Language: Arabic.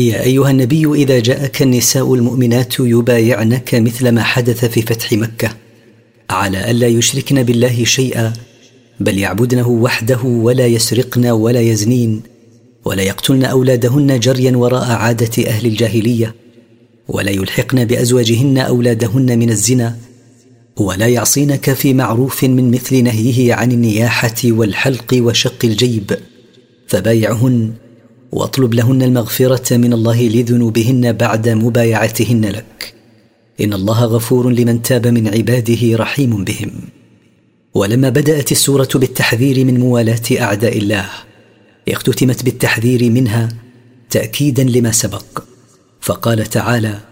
يا أيها النبي إذا جاءك النساء المؤمنات يبايعنك مثل ما حدث في فتح مكة على ألا يشركن بالله شيئا بل يعبدنه وحده ولا يسرقن ولا يزنين ولا يقتلن أولادهن جريا وراء عادة أهل الجاهلية ولا يلحقن بأزواجهن أولادهن من الزنا ولا يعصينك في معروف من مثل نهيه عن النياحة والحلق وشق الجيب فبايعهن واطلب لهن المغفرة من الله لذنوبهن بعد مبايعتهن لك إن الله غفور لمن تاب من عباده رحيم بهم. ولما بدأت السورة بالتحذير من موالاة أعداء الله اختتمت بالتحذير منها تأكيدا لما سبق فقال تعالى: